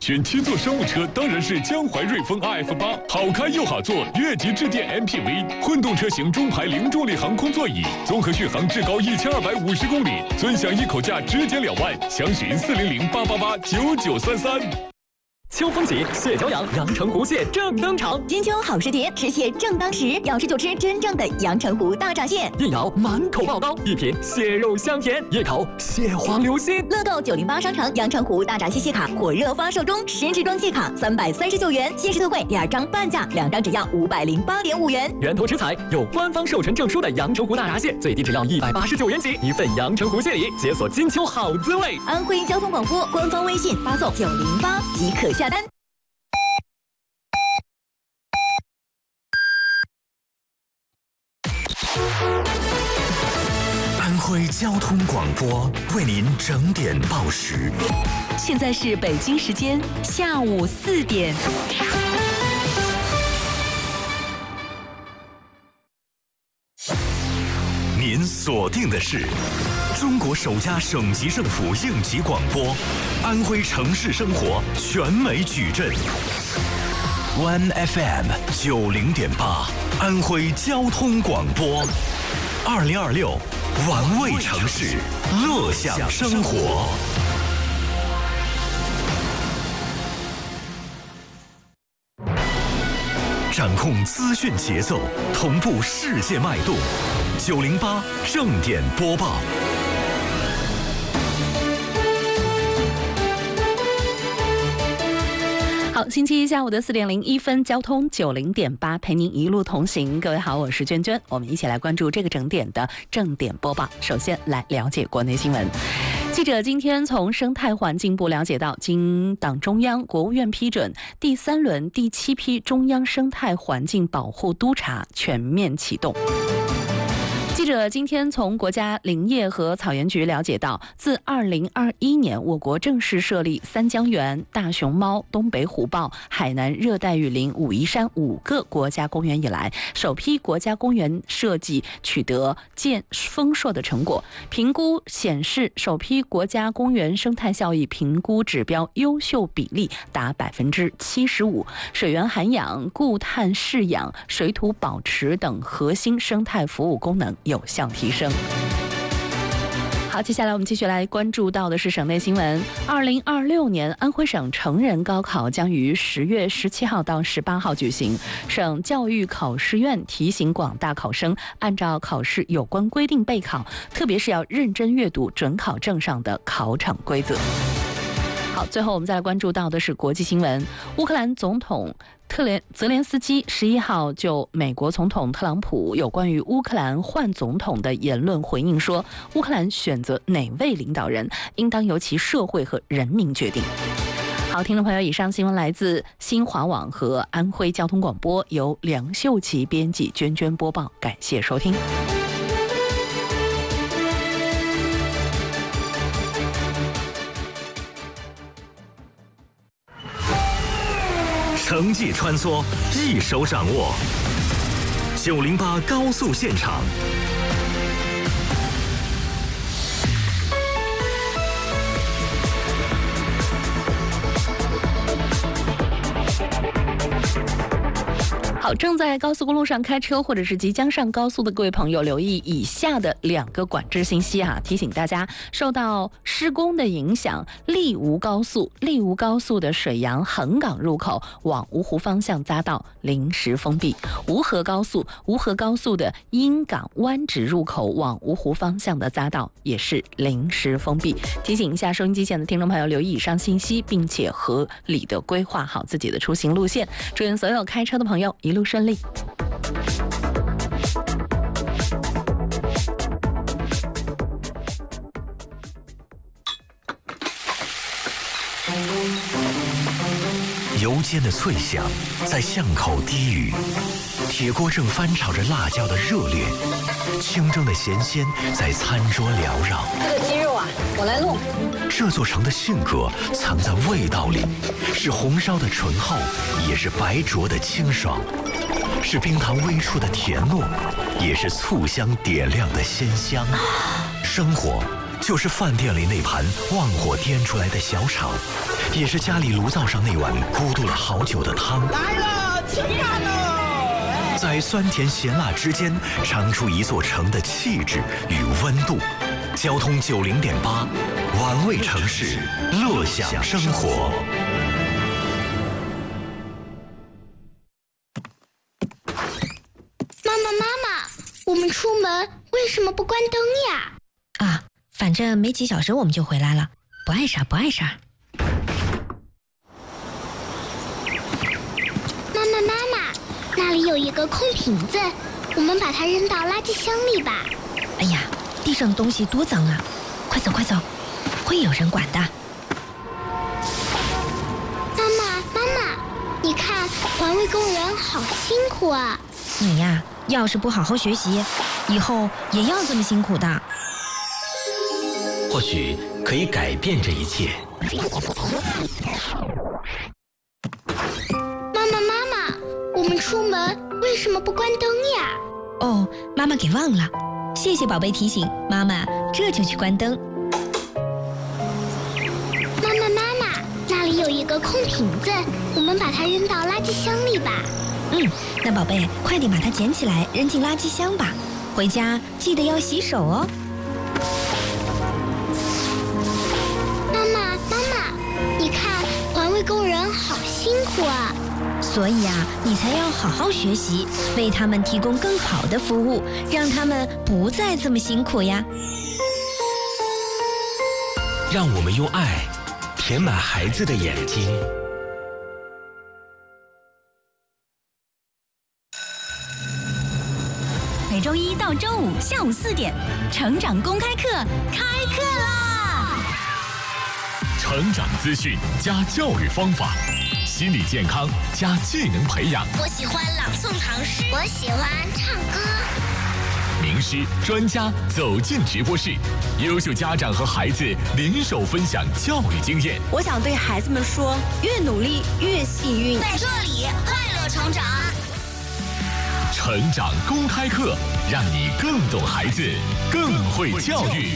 选七座商务车当然是江淮瑞风 RF8，好开又好坐，越级致电 MPV， 混动车型中排零重力航空座椅，综合续航至高1250公里，尊享一口价直接2万，详询400-888-9933。 秋风起，蟹脚痒，阳澄湖蟹正登场。 金秋好时节，吃蟹正当时，要吃就吃真正的阳澄湖大闸蟹。 一咬满口爆刀，一品蟹肉香甜，一口蟹黄流心。 乐购908商城阳澄湖大闸蟹卡火热发售中，10支装蟹卡339元，限时特惠，2张半价，2张只要508.5元。 源头食材有官方授权证书的阳澄湖大闸蟹，最低只要189元起，一份阳澄湖蟹礼，解锁金秋好滋味。 安徽交通广播官方微信发送908即可下单。 安徽交通广播为您整点报时。 现在是北京时间下午4点。 您锁定的是中国首家省级政府应急广播，安徽城市生活全美矩阵。One FM 90.8，安徽交通广播，2026，玩味城市，乐享生活。掌控资讯节奏，同步世界脉动。908正点播报。 好，星期一下午的4点01分，交通90.8陪您一路同行。各位好，我是娟娟，我们一起来关注这个整点的正点播报。首先来了解国内新闻。记者今天从生态环境部了解到，经党中央、国务院批准，第3轮第7批中央生态环境保护督查全面启动。记者今天从国家林业和草原局了解到，自2021年我国正式设立三江源、大熊猫、东北虎豹、海南热带雨林、武夷山5个国家公园以来，首批国家公园设计取得见丰硕的成果。评估显示，首批国家公园生态效益评估指标优秀比例达75%，水源涵养、固碳饲养、水土保持等核心生态服务功能有效提升。好，接下来我们继续来关注到的是省内新闻。2026年安徽省成人高考将于10月17号到18号举行。省教育考试院提醒广大考生，按照考试有关规定备考，特别是要认真阅读准考证上的考场规则。好，最后我们再来关注到的是国际新闻。乌克兰总统泽连斯基11号就美国总统特朗普有关于乌克兰换总统的言论回应说，乌克兰选择哪位领导人，应当由其社会和人民决定。好，听众朋友，以上新闻来自新华网和安徽交通广播，由梁秀琪编辑，娟娟播报，感谢收听。 城际穿梭，一手掌握。908高速现场。 好，正在高速公路上开车或者是即将上高速的各位朋友，留意以下的2个管制信息啊，提醒大家，受到施工的影响，丽吴高速的水阳横岗入口往芜湖方向匝道临时封闭；吴河高速的鹰岗湾直入口往芜湖方向的匝道也是临时封闭。提醒一下收音机前的听众朋友，留意以上信息，并且合理的规划好自己的出行路线。祝愿所有开车的朋友一路顺利。 油煎的脆响在巷口低语，铁锅正翻炒着辣椒的热烈，清蒸的咸鲜在餐桌缭绕。 这个鸡肉啊，我来弄。 这座城的性格藏在味道里，是红烧的醇厚，也是白灼的清爽，是冰糖微触的甜糯，也是醋香点亮的鲜香。生活就是饭店里那盘旺火颠出来的小炒，也是家里炉灶上那碗咕嘟了好久的汤。 来了，吃饭了！ 在酸甜咸辣之间，尝出一座城的气质与温度。交通90.8，玩味城市，乐享生活。 妈妈，我们出门为什么不关灯呀？ 啊，反正没几小时我们就回来了，不碍事。 妈妈，那里有一个空瓶子，我们把它扔到垃圾箱里吧。 哎呀，地上的东西多脏啊！快走，会有人管的。 妈妈，你看环卫工人好辛苦啊！ 你呀，要是不好好学习，以后也要这么辛苦的。 或许可以改变这一切。 妈妈，我们出门为什么不关灯呀？ 哦，妈妈给忘了，谢谢宝贝提醒，妈妈这就去关灯。 妈妈，那里有一个空瓶子，我们把它扔到垃圾箱里吧。 那宝贝，快点把它捡起来扔进垃圾箱吧，回家记得要洗手哦。 妈妈，你看环卫工人好辛苦啊！ 所以啊，你才要好好学习，为他们提供更好的服务，让他们不再这么辛苦呀。 让我们用爱填满孩子的眼睛。 每周一到周五下午4点，成长公开课开课啦！ 成长资讯加教育方法，心理健康加技能培养。 我喜欢朗诵唐诗，我喜欢唱歌。 名师专家走进直播室，优秀家长和孩子联手分享教育经验。 我想对孩子们说，越努力越幸运。 在这里快乐成长。 成长公开课，让你更懂孩子，更会教育。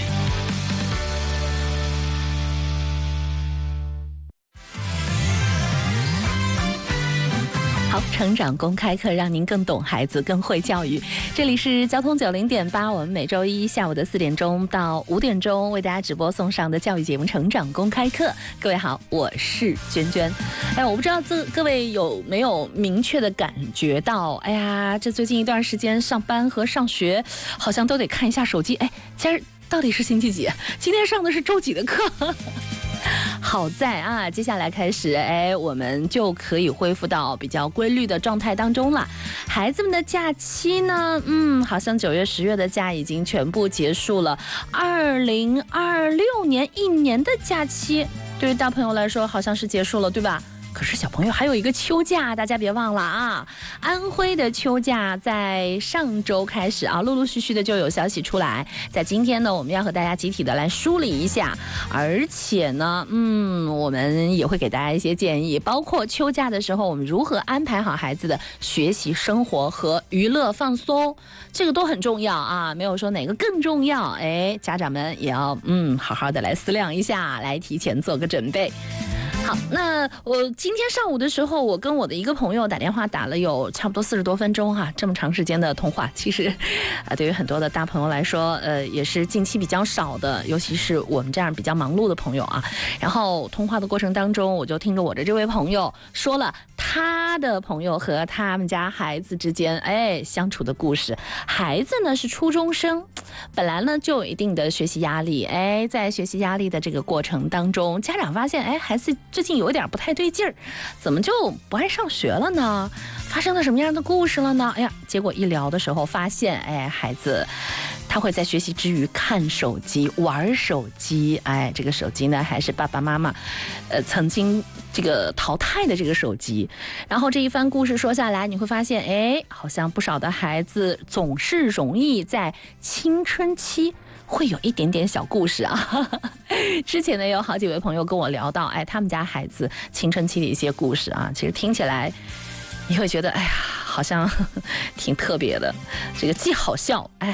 好，成长公开课让您更懂孩子，更会教育。这里是交通90.8，我们每周一下午的4点钟到5点钟为大家直播送上的教育节目《成长公开课》。各位好，我是娟娟。我不知道各位有没有明确的感觉到，这最近一段时间上班和上学好像都得看一下手机。今儿到底是星期几？今天上的是周几的课？好在啊，接下来开始，我们就可以恢复到比较规律的状态当中了。孩子们的假期呢，好像9月、10月的假已经全部结束了。2026年1年的假期，对于大朋友来说好像是结束了，对吧？可是小朋友还有一个秋假，大家别忘了啊！安徽的秋假在上周开始啊，陆陆续续的就有消息出来。在今天呢，我们要和大家集体的来梳理一下，而且呢，我们也会给大家一些建议，包括秋假的时候我们如何安排好孩子的学习生活和娱乐放松，这个都很重要啊，没有说哪个更重要。家长们也要好好的来思量一下，来提前做个准备。好，那我今天上午的时候，我跟我的一个朋友打电话，打了有差不多40多分钟哈，这么长时间的通话，其实对于很多的大朋友来说，也是近期比较少的，尤其是我们这样比较忙碌的朋友啊。然后通话的过程当中，我就听着我的这位朋友说了他的朋友和他们家孩子之间相处的故事。孩子呢是初中生，本来呢就有一定的学习压力，在学习压力的这个过程当中，家长发现孩子最近有点不太对劲儿，怎么就不爱上学了呢？发生了什么样的故事了呢？结果一聊的时候发现，孩子他会在学习之余看手机、玩手机，这个手机呢还是爸爸妈妈曾经这个淘汰的这个手机。然后这一番故事说下来，你会发现，好像不少的孩子总是容易在青春期会有一点点小故事啊。之前呢有好几位朋友跟我聊到，他们家孩子青春期的一些故事啊，其实听起来你会觉得好像挺特别的，这个既好笑，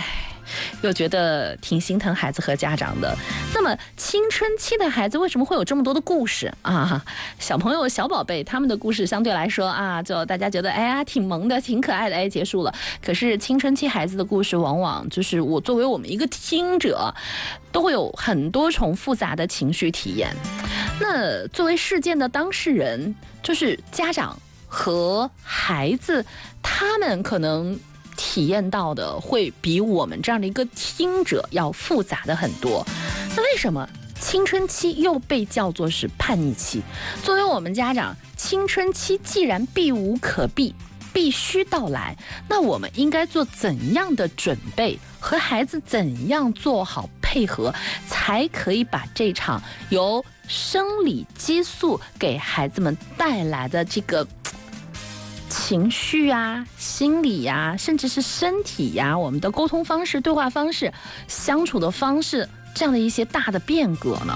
又觉得挺心疼孩子和家长的。那么青春期的孩子为什么会有这么多的故事啊？小朋友、小宝贝他们的故事相对来说啊，就大家觉得哎呀挺萌的、挺可爱的，哎结束了。可是青春期孩子的故事，往往就是我作为我们一个听者，都会有很多重复杂的情绪体验。那作为事件的当事人，就是家长和孩子，他们可能体验到的会比我们这样的一个听者要复杂的很多。那为什么青春期又被叫做是叛逆期？作为我们家长，青春期既然避无可避，必须到来，那我们应该做怎样的准备，和孩子怎样做好配合，才可以把这场由生理激素给孩子们带来的这个情绪啊、心理啊，甚至是身体呀，我们的沟通方式、对话方式、相处的方式，这样的一些大的变革呢？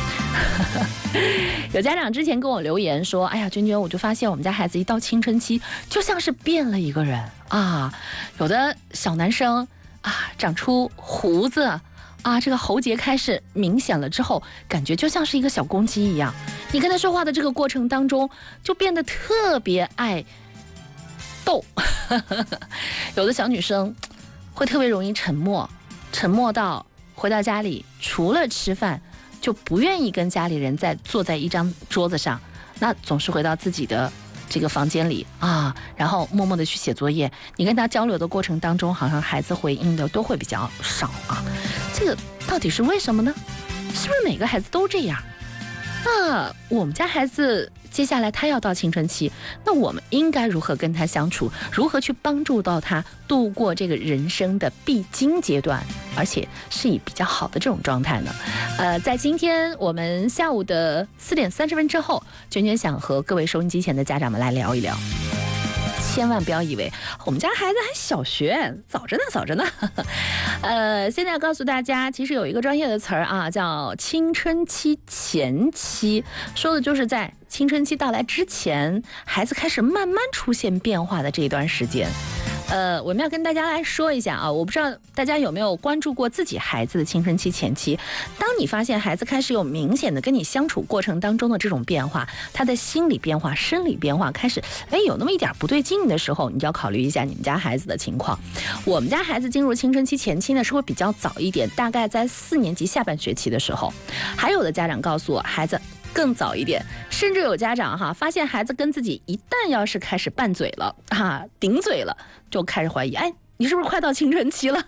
有家长之前跟我留言说：“哎呀，娟娟，我就发现我们家孩子一到青春期，就像是变了一个人啊！有的小男生啊，长出胡子。”啊，这个喉结开始明显了之后，感觉就像是一个小公鸡一样。你跟他说话的这个过程当中，就变得特别爱逗。有的小女生会特别容易沉默，沉默到回到家里，除了吃饭，就不愿意跟家里人再坐在一张桌子上，那总是回到自己的这个房间里啊，然后默默的去写作业。你跟他交流的过程当中，好像孩子回应的都会比较少啊。这个到底是为什么呢？是不是每个孩子都这样？那我们家孩子接下来他要到青春期，那我们应该如何跟他相处？如何去帮助到他度过这个人生的必经阶段，而且是以比较好的这种状态呢？在今天我们下午的4点30分之后，娟娟想和各位收音机前的家长们来聊一聊。千万不要以为我们家孩子还小学，早着呢，早着呢。现在告诉大家，其实有一个专业的词儿啊，叫青春期前期，说的就是在青春期到来之前，孩子开始慢慢出现变化的这一段时间。我们要跟大家来说一下啊，我不知道大家有没有关注过自己孩子的青春期前期。当你发现孩子开始有明显的跟你相处过程当中的这种变化，他的心理变化、生理变化开始有那么一点不对劲的时候，你就要考虑一下你们家孩子的情况。我们家孩子进入青春期前期呢，是会比较早一点，大概在4年级下半学期的时候。还有的家长告诉我，孩子更早一点，甚至有家长发现孩子跟自己一旦要是开始拌嘴了顶嘴了，就开始怀疑，哎，你是不是快到青春期了？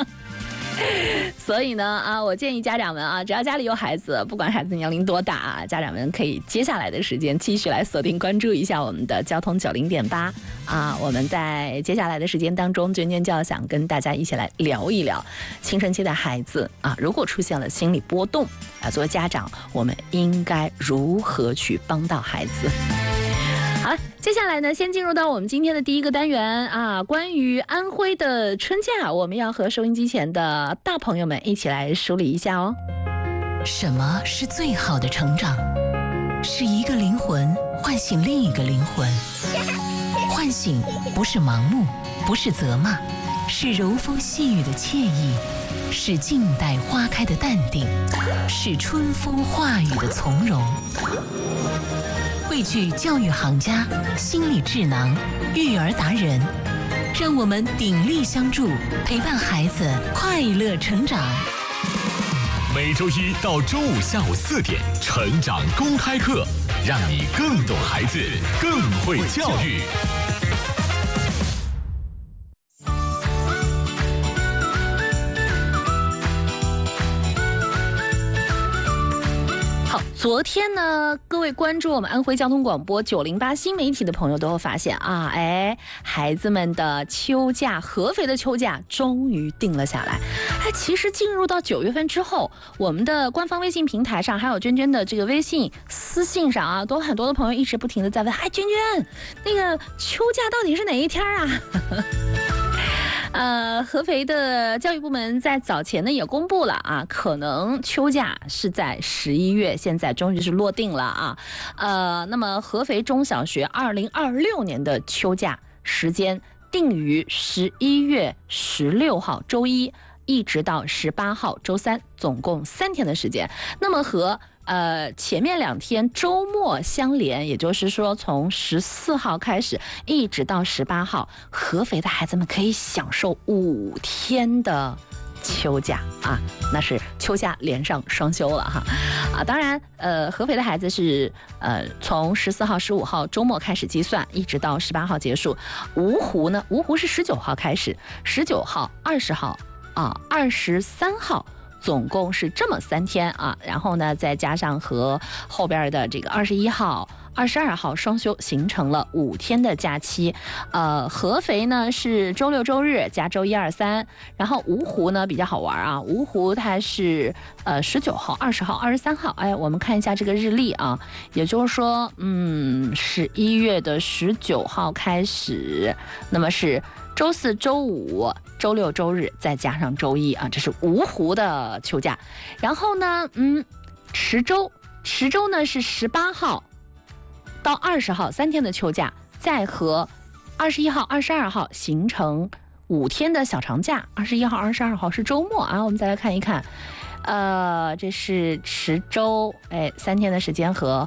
所以呢我建议家长们只要家里有孩子，不管孩子年龄多大家长们可以接下来的时间继续来锁定关注一下我们的交通90.8我们在接下来的时间当中，娟娟就要想跟大家一起来聊一聊青春期的孩子如果出现了心理波动作为家长，我们应该如何去帮到孩子？好了，接下来呢，先进入到我们今天的第一个单元关于安徽的春假，我们要和收音机前的大朋友们一起来梳理一下哦。 什么是最好的成长？是一个灵魂唤醒另一个灵魂。唤醒不是盲目，不是责骂，是柔风细雨的惬意，是静待花开的淡定，是春风化雨的从容。汇聚教育行家、心理智囊、育儿达人，让我们鼎力相助，陪伴孩子快乐成长。 每周一到周五下午4点，成长公开课，让你更懂孩子，更会教育。 昨天呢，各位关注我们安徽交通广播908新媒体的朋友都会发现孩子们的秋假，合肥的秋假终于定了下来。其实进入到9月份之后，我们的官方微信平台上，还有娟娟的这个微信私信上都很多的朋友一直不停的在问，娟娟，那个秋假到底是哪一天合肥的教育部门在早前呢也公布了可能秋假是在11月，现在终于是落定了那么合肥中小学2026年的秋假时间定于11月16号周一一直到18号周三，总共3天的时间。那么和前面2天周末相连，也就是说从14号开始一直到18号，合肥的孩子们可以享受5天的秋假啊，那是秋假连上双休了哈啊！当然，合肥的孩子是从14号、15号周末开始计算，一直到18号结束。芜湖呢，芜湖是19号开始，19号、20号啊、23号。总共是这么3天啊，然后呢，再加上和后边的这个21号、22号双休，形成了5天的假期。合肥呢是周6、周日加周1、2、3，然后芜湖呢比较好玩啊，芜湖它是19号、20号、23号。哎，我们看一下这个日历啊，也就是说，11月的19号开始，那么是周4、周5、周6、周日，再加上周1啊，这是芜湖的秋假。然后呢，池州呢是18号到20号3天的秋假，再和21号、22号形成5天的小长假。21号、22号是周末啊。我们再来看一看，这是池州，3天的时间和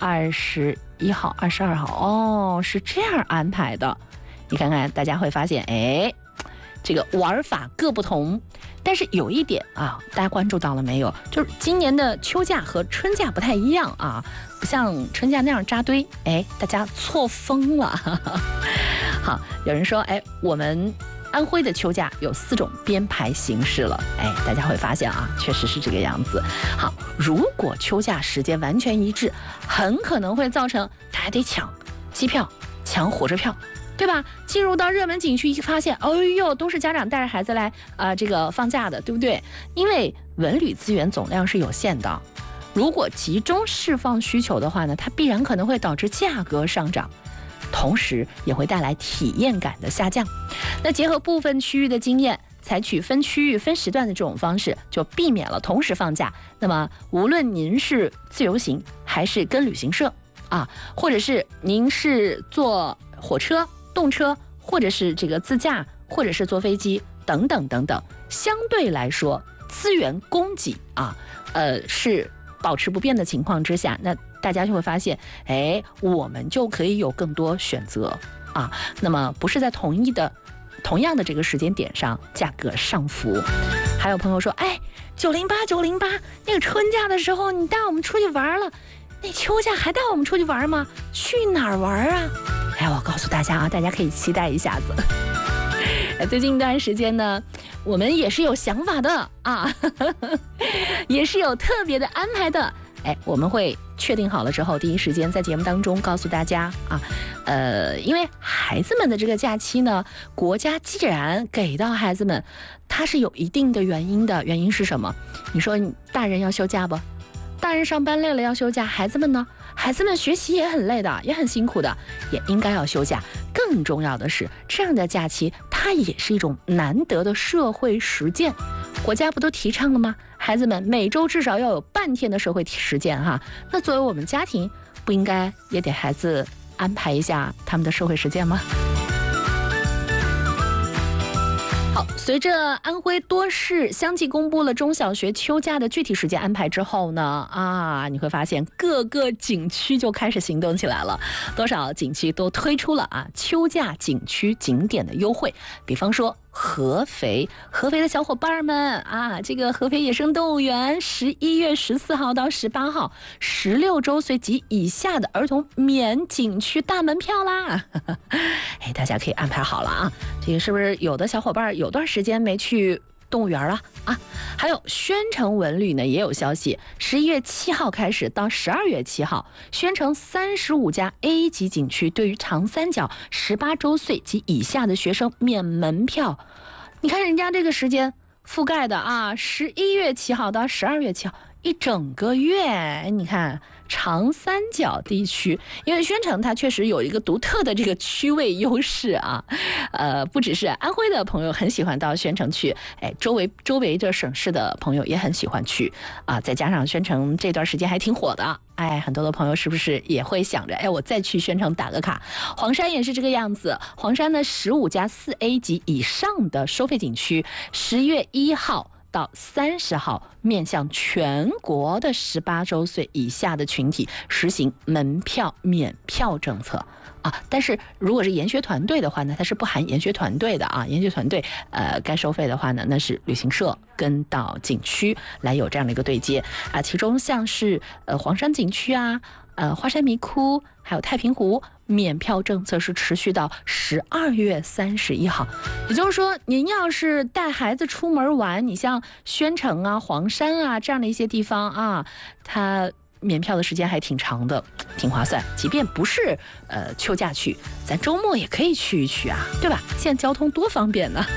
21号、22号哦，是这样安排的。你看看，大家会发现，这个玩法各不同，但是有一点啊，大家关注到了没有？就是今年的秋假和春假不太一样啊，不像春假那样扎堆，大家错峰了。好，有人说，我们安徽的秋假有4种编排形式了，大家会发现啊，确实是这个样子。好，如果秋假时间完全一致，很可能会造成大家得抢机票、抢火车票。对吧？进入到热门景区一发现，都是家长带着孩子来这个放假的，对不对？因为文旅资源总量是有限的，如果集中释放需求的话呢，它必然可能会导致价格上涨，同时也会带来体验感的下降。那结合部分区域的经验，采取分区域、分时段的这种方式，就避免了同时放假。那么，无论您是自由行还是跟旅行社啊，或者是您是坐火车、动车，或者是这个自驾，或者是坐飞机等等等等，相对来说资源供给啊，是保持不变的情况之下，那大家就会发现，我们就可以有更多选择啊。那么不是在同样的这个时间点上价格上浮。还有朋友说，908那个春假的时候你带我们出去玩了，那秋假还带我们出去玩吗？去哪儿玩啊？我告诉大家啊，大家可以期待一下子。最近一段时间呢，我们也是有想法的啊，也是有特别的安排的。我们会确定好了之后，第一时间在节目当中告诉大家啊。因为孩子们的这个假期呢，国家既然给到孩子们，它是有一定的原因的。原因是什么？你说大人要休假不？大人上班累了要休假，孩子们呢？孩子们学习也很累的，也很辛苦的，也应该要休假。更重要的是，这样的假期它也是一种难得的社会实践。国家不都提倡了吗？孩子们每周至少要有半天的社会实践哈。那作为我们家庭，不应该也给孩子安排一下他们的社会实践吗？好，随着安徽多市相继公布了中小学秋假的具体时间安排之后呢，你会发现各个景区就开始行动起来了，多少景区都推出了秋假景区景点的优惠，比方说合肥的小伙伴们这个合肥野生动物园11月14号到18号16周岁及以下的儿童免景区大门票啦。大家可以安排好了啊，这个是不是有的小伙伴有段时间没去动物园了啊？还有宣城文旅呢也有消息，11月7号开始到12月7号，宣城35家 A 级景区对于长三角18周岁及以下的学生免门票。你看人家这个时间覆盖的11月7号到12月7号一整个月，你看长三角地区，因为宣城它确实有一个独特的这个区位优势啊，不只是安徽的朋友很喜欢到宣城去，周围的省市的朋友也很喜欢去啊，再加上宣城这段时间还挺火的。很多的朋友是不是也会想着，我再去宣城打个卡？黄山也是这个样子。黄山呢，15家4A 级以上的收费景区，10月1号到30号，面向全国的18周岁以下的群体实行门票免票政策啊。但是如果是研学团队的话呢，它是不含研学团队的啊。研学团队该收费的话呢，那是旅行社跟到景区来有这样的一个对接啊。其中像是黄山景区啊、花山迷窟还有太平湖，免票政策是持续到12月31号。也就是说，您要是带孩子出门玩，你像宣城啊、黄山啊这样的一些地方啊，它免票的时间还挺长的，挺划算。即便不是秋假去，咱周末也可以去一去啊，对吧？现在交通多方便呢。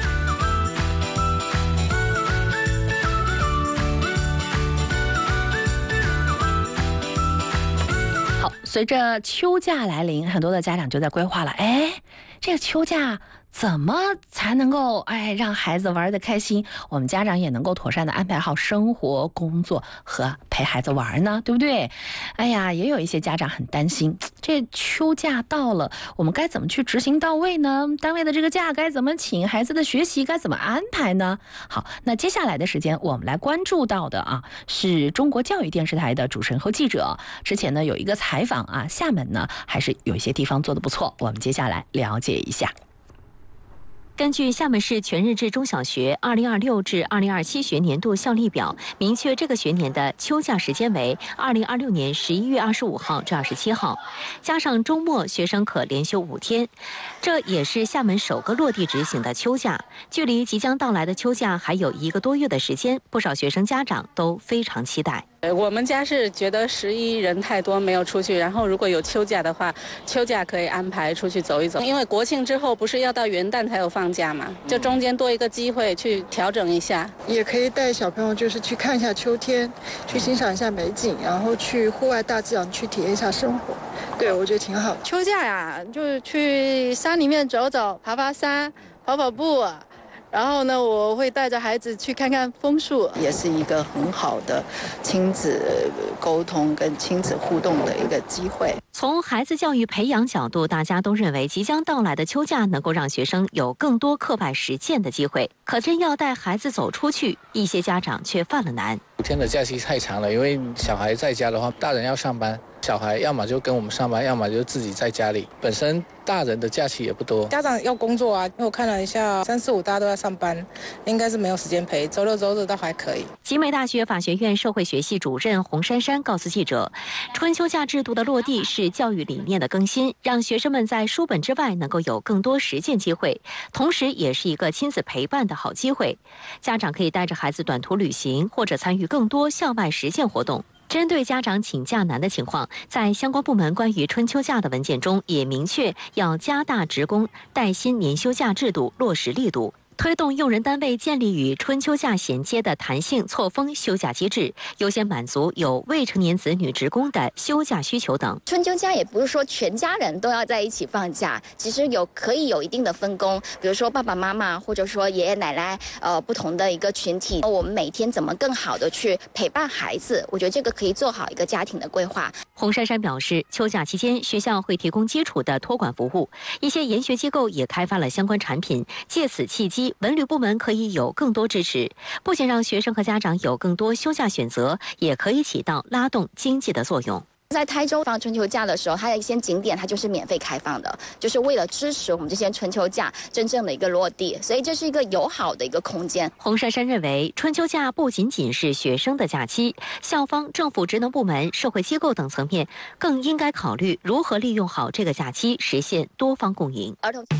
好，随着秋假来临，很多的家长就在规划了，这个秋假怎么才能够让孩子玩得开心，我们家长也能够妥善的安排好生活、工作和陪孩子玩呢，对不对？也有一些家长很担心，这秋假到了，我们该怎么去执行到位呢？单位的这个假该怎么请？孩子的学习该怎么安排呢？好，那接下来的时间我们来关注到的是中国教育电视台的主持人和记者。之前呢有一个采访厦门呢还是有一些地方做得不错，我们接下来了解一下。 根据厦门市全日制中小学2026至2027学年度效力表，明确这个学年的秋假时间为2026年11月25号至27号，加上周末，学生可连休5天。这也是厦门首个落地执行的秋假。距离即将到来的秋假还有1个多月的时间，不少学生家长都非常期待。 我们家是觉得11人太多没有出去，然后如果有秋假的话，秋假可以安排出去走一走，因为国庆之后不是要到元旦才有放假嘛，就中间多一个机会去调整一下。 也可以带小朋友就是去看一下秋天，去欣赏一下美景，然后去户外大自然去体验一下生活。对，我觉得挺好。 秋假呀，就是去山里面走走，爬爬山，跑跑步。然后呢，我会带着孩子去看看枫树， 也是一个很好的亲子沟通跟亲子互动的一个机会。 从孩子教育培养角度，大家都认为即将到来的秋假能够让学生有更多课外实践的机会。可真要带孩子走出去，一些家长却犯了难。 5天的假期太长了，因为小孩在家的话，大人要上班，小孩要么就跟我们上班，要么就自己在家里。本身大人的假期也不多， 家长要工作啊，因为我看了一下，3、4、5大家都要上班，应该是没有时间陪。周六周日倒还可以。 集美大学法学院社会学系主任洪珊珊告诉记者，春秋假制度的落地是教育理念的更新，让学生们在书本之外能够有更多实践机会，同时也是一个亲子陪伴的好机会。家长可以带着孩子短途旅行，或者参与更多校外实践活动。针对家长请假难的情况，在相关部门关于春秋假的文件中也明确要加大职工带薪年休假制度落实力度，推动用人单位建立与春秋假衔接的弹性错峰休假机制，优先满足有未成年子女职工的休假需求等。 春秋假也不是说全家人都要在一起放假，其实可以有一定的分工，比如说爸爸妈妈或者说爷爷奶奶，不同的一个群体，我们每天怎么更好的去陪伴孩子，我觉得这个可以做好一个家庭的规划。 洪珊珊表示，秋假期间学校会提供基础的托管服务，一些研学机构也开发了相关产品，借此契机，文旅部门可以有更多支持，不仅让学生和家长有更多休假选择，也可以起到拉动经济的作用。 在台州放春秋假的时候，它的一些景点它就是免费开放的，就是为了支持我们这些春秋假真正的一个落地，所以这是一个友好的一个空间。 洪珊珊认为，春秋假不仅仅是学生的假期，校方、政府职能部门、社会机构等层面更应该考虑如何利用好这个假期，实现多方共赢。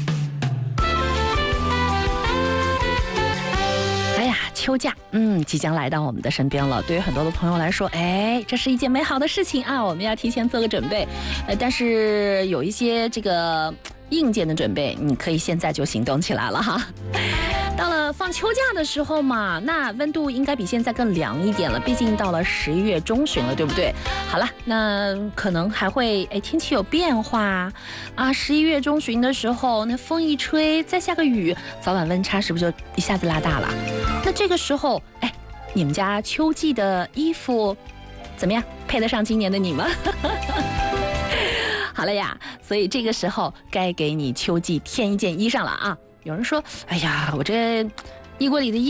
秋假，即将来到我们的身边了。对于很多的朋友来说，这是一件美好的事情啊，我们要提前做个准备。但是有一些这个硬件的准备，你可以现在就行动起来了哈。 到了放秋假的时候嘛，那温度应该比现在更凉一点了，毕竟到了11月中旬了，对不对？好了，那可能还会天气有变化啊，11月中旬的时候，那风一吹，再下个雨，早晚温差是不是就一下子拉大了？那这个时候，你们家秋季的衣服怎么样？配得上今年的你吗？好了呀，所以这个时候该给你秋季添一件衣裳了啊！有人说，哎呀，我这衣柜里的衣